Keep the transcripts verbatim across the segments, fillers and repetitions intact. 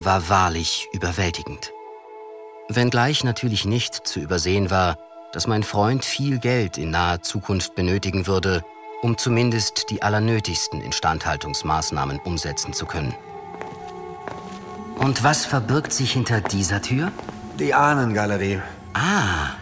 war wahrlich überwältigend. Wenngleich natürlich nicht zu übersehen war, dass mein Freund viel Geld in naher Zukunft benötigen würde, um zumindest die allernötigsten Instandhaltungsmaßnahmen umsetzen zu können. Und was verbirgt sich hinter dieser Tür? Die Ahnengalerie. Ah.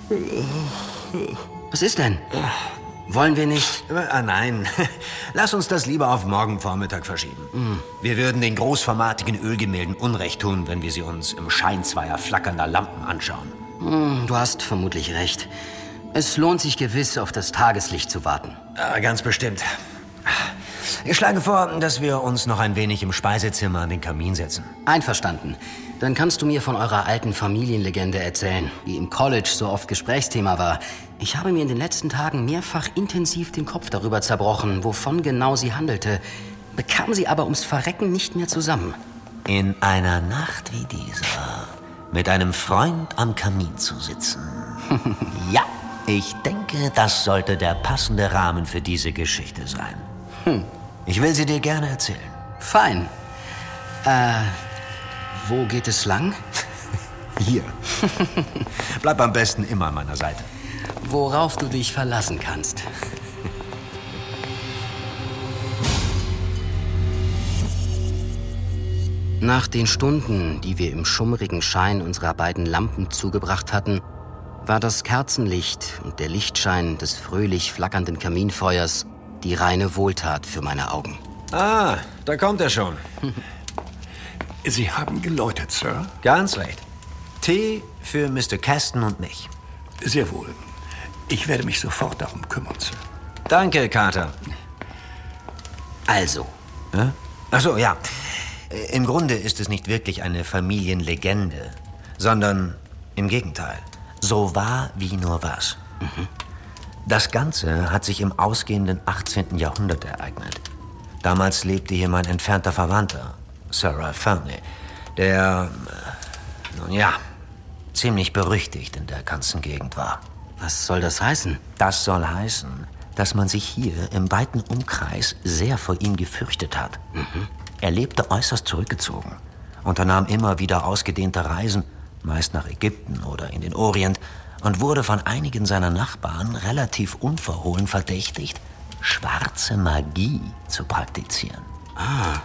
Was ist denn? Wollen wir nicht? Ah, nein. Lass uns das lieber auf morgen Vormittag verschieben. Mm. Wir würden den großformatigen Ölgemälden Unrecht tun, wenn wir sie uns im Schein zweier flackernder Lampen anschauen. Mm, du hast vermutlich recht. Es lohnt sich gewiss, auf das Tageslicht zu warten. Ah, ganz bestimmt. Ich schlage vor, dass wir uns noch ein wenig im Speisezimmer an den Kamin setzen. Einverstanden. Dann kannst du mir von eurer alten Familienlegende erzählen, die im College so oft Gesprächsthema war. Ich habe mir in den letzten Tagen mehrfach intensiv den Kopf darüber zerbrochen, wovon genau sie handelte, bekam sie aber ums Verrecken nicht mehr zusammen. In einer Nacht wie dieser mit einem Freund am Kamin zu sitzen. Ja, ich denke, das sollte der passende Rahmen für diese Geschichte sein. Hm. Ich will sie dir gerne erzählen. Fein. Äh, wo geht es lang? Hier. Bleib am besten immer an meiner Seite. Worauf du dich verlassen kannst. Nach den Stunden, die wir im schummrigen Schein unserer beiden Lampen zugebracht hatten, war das Kerzenlicht und der Lichtschein des fröhlich flackernden Kaminfeuers die reine Wohltat für meine Augen. Ah, da kommt er schon. Sie haben geläutet, Sir? Ganz recht. Tee für Mister Caston und mich. Sehr wohl. Ich werde mich sofort darum kümmern, Sir. Danke, Carter. Also. Äh? Ach so, ja. Im Grunde ist es nicht wirklich eine Familienlegende, sondern im Gegenteil. So wahr wie nur was. Mhm. Das Ganze hat sich im ausgehenden achtzehnten Jahrhundert ereignet. Damals lebte hier mein entfernter Verwandter, Sir Ralph Fernley, der, nun ja, ziemlich berüchtigt in der ganzen Gegend war. Was soll das heißen? Das soll heißen, dass man sich hier im weiten Umkreis sehr vor ihm gefürchtet hat. Mhm. Er lebte äußerst zurückgezogen, unternahm immer wieder ausgedehnte Reisen, meist nach Ägypten oder in den Orient, und wurde von einigen seiner Nachbarn relativ unverhohlen verdächtigt, schwarze Magie zu praktizieren. Ah.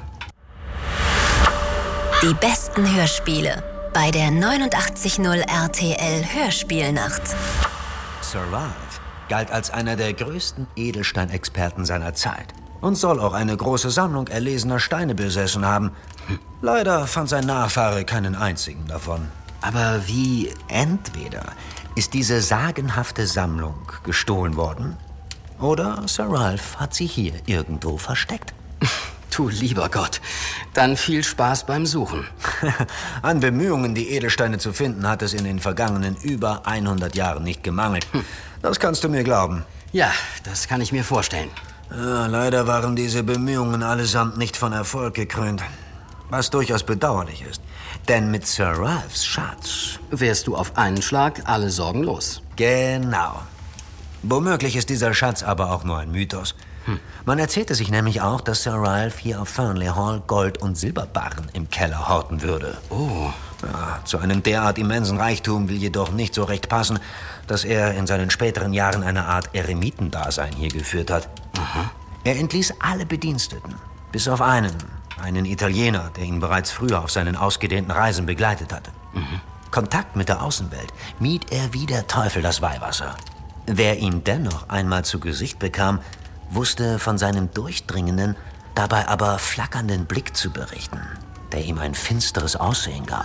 Die besten Hörspiele bei der neunundachtzig Komma null R T L Hörspielnacht. Sir Ralph galt als einer der größten Edelsteinexperten seiner Zeit und soll auch eine große Sammlung erlesener Steine besessen haben. Leider fand sein Nachfahre keinen einzigen davon. Aber wie? Entweder ist diese sagenhafte Sammlung gestohlen worden, oder Sir Ralph hat sie hier irgendwo versteckt. Du lieber Gott, dann viel Spaß beim Suchen. An Bemühungen, die Edelsteine zu finden, hat es in den vergangenen über hundert Jahren nicht gemangelt. Hm. Das kannst du mir glauben. Ja, das kann ich mir vorstellen. Ja, leider waren diese Bemühungen allesamt nicht von Erfolg gekrönt. Was durchaus bedauerlich ist. Denn mit Sir Ralphs Schatz wärst du auf einen Schlag alle Sorgen los. Genau. Womöglich ist dieser Schatz aber auch nur ein Mythos. Hm. Man erzählte sich nämlich auch, dass Sir Ralph hier auf Fernley Hall Gold- und Silberbarren im Keller horten würde. Oh. Ja, zu einem derart immensen Reichtum will jedoch nicht so recht passen, dass er in seinen späteren Jahren eine Art Eremitendasein hier geführt hat. Aha. Er entließ alle Bediensteten, bis auf einen, einen Italiener, der ihn bereits früher auf seinen ausgedehnten Reisen begleitet hatte. Mhm. Kontakt mit der Außenwelt mied er wie der Teufel das Weihwasser. Wer ihn dennoch einmal zu Gesicht bekam, wusste von seinem durchdringenden, dabei aber flackernden Blick zu berichten, der ihm ein finsteres Aussehen gab.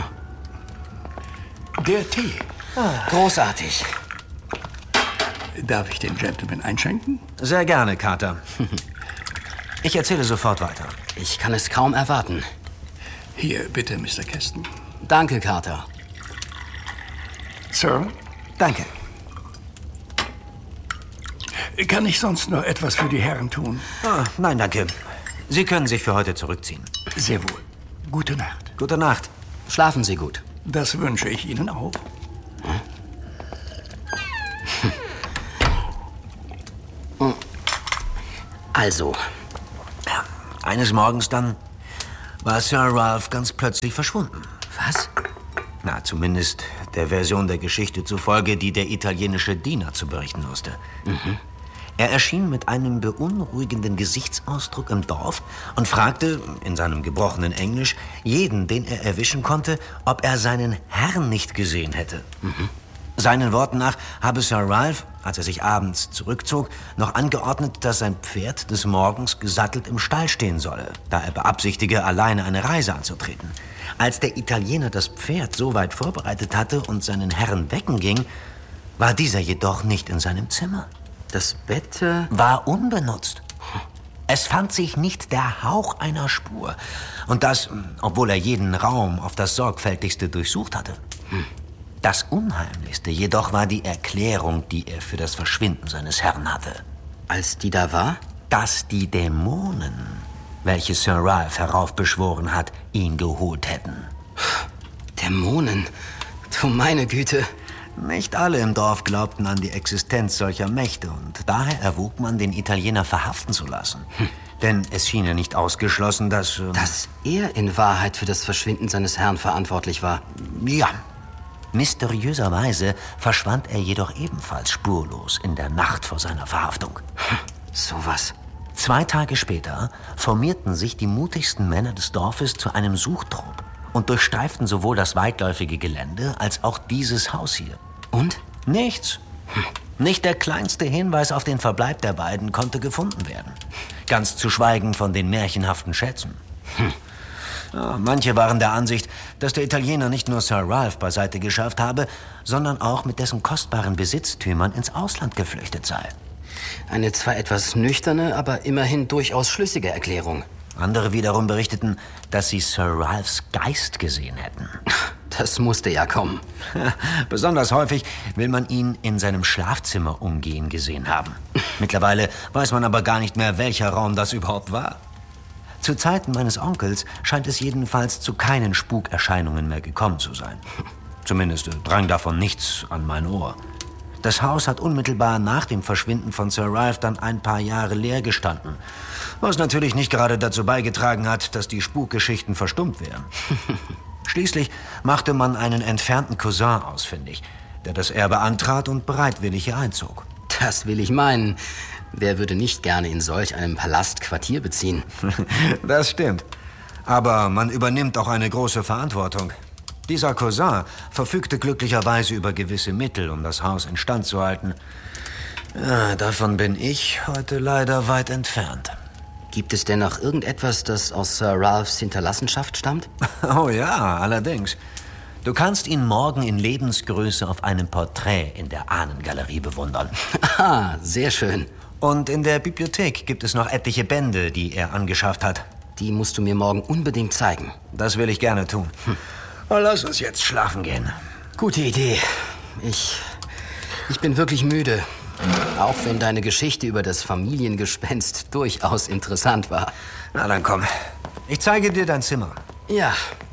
Der Tee. Ah, großartig. Darf ich den Gentleman einschenken? Sehr gerne, Carter. Ich erzähle sofort weiter. Ich kann es kaum erwarten. Hier, bitte, Mister Caston. Danke, Carter. Sir? Danke. Kann ich sonst noch etwas für die Herren tun? Ah, nein, danke. Sie können sich für heute zurückziehen. Sehr wohl. Gute Nacht. Gute Nacht. Schlafen Sie gut. Das wünsche ich Ihnen auch. Also. Eines Morgens dann war Sir Ralph ganz plötzlich verschwunden. Was? Na, zumindest der Version der Geschichte zufolge, die der italienische Diener zu berichten wusste. Mhm. Er erschien mit einem beunruhigenden Gesichtsausdruck im Dorf und fragte, in seinem gebrochenen Englisch, jeden, den er erwischen konnte, ob er seinen Herrn nicht gesehen hätte. Mhm. Seinen Worten nach habe Sir Ralph, als er sich abends zurückzog, noch angeordnet, dass sein Pferd des Morgens gesattelt im Stall stehen solle, da er beabsichtige, alleine eine Reise anzutreten. Als der Italiener das Pferd so weit vorbereitet hatte und seinen Herrn wecken ging, war dieser jedoch nicht in seinem Zimmer. Das Bett äh war unbenutzt. Es fand sich nicht der Hauch einer Spur. Und das, obwohl er jeden Raum auf das Sorgfältigste durchsucht hatte. Hm. Das Unheimlichste jedoch war die Erklärung, die er für das Verschwinden seines Herrn hatte. Als die da war? Dass die Dämonen, welche Sir Ralph heraufbeschworen hat, ihn geholt hätten. Dämonen? Du meine Güte. Nicht alle im Dorf glaubten an die Existenz solcher Mächte und daher erwog man, den Italiener verhaften zu lassen. Hm. Denn es schien ja nicht ausgeschlossen, dass... Ähm, dass er in Wahrheit für das Verschwinden seines Herrn verantwortlich war. Ja. Mysteriöserweise verschwand er jedoch ebenfalls spurlos in der Nacht vor seiner Verhaftung. Hm. Sowas. Zwei Tage später formierten sich die mutigsten Männer des Dorfes zu einem Suchtrupp und durchstreiften sowohl das weitläufige Gelände als auch dieses Haus hier. Und? Nichts. Hm. Nicht der kleinste Hinweis auf den Verbleib der beiden konnte gefunden werden. Ganz zu schweigen von den märchenhaften Schätzen. Hm. Ja, manche waren der Ansicht, dass der Italiener nicht nur Sir Ralph beiseite geschafft habe, sondern auch mit dessen kostbaren Besitztümern ins Ausland geflüchtet sei. Eine zwar etwas nüchterne, aber immerhin durchaus schlüssige Erklärung. Andere wiederum berichteten, dass sie Sir Ralphs Geist gesehen hätten. Das musste ja kommen. Besonders häufig will man ihn in seinem Schlafzimmer umgehen gesehen haben. Mittlerweile weiß man aber gar nicht mehr, welcher Raum das überhaupt war. Zu Zeiten meines Onkels scheint es jedenfalls zu keinen Spukerscheinungen mehr gekommen zu sein. Zumindest drang davon nichts an mein Ohr. Das Haus hat unmittelbar nach dem Verschwinden von Sir Ralph dann ein paar Jahre leer gestanden. Was natürlich nicht gerade dazu beigetragen hat, dass die Spukgeschichten verstummt wären. Schließlich machte man einen entfernten Cousin ausfindig, der das Erbe antrat und bereitwillig hier einzog. Das will ich meinen. Wer würde nicht gerne in solch einem Palast Quartier beziehen? Das stimmt. Aber man übernimmt auch eine große Verantwortung. Dieser Cousin verfügte glücklicherweise über gewisse Mittel, um das Haus instand zu halten. Ja, davon bin ich heute leider weit entfernt. Gibt es denn noch irgendetwas, das aus Sir Ralphs Hinterlassenschaft stammt? Oh ja, allerdings. Du kannst ihn morgen in Lebensgröße auf einem Porträt in der Ahnengalerie bewundern. Ah, sehr schön. Und in der Bibliothek gibt es noch etliche Bände, die er angeschafft hat. Die musst du mir morgen unbedingt zeigen. Das will ich gerne tun. Hm. Lass uns jetzt schlafen gehen. Gute Idee. Ich, ich bin wirklich müde. Auch wenn deine Geschichte über das Familiengespenst durchaus interessant war. Na dann komm. Ich zeige dir dein Zimmer. Ja,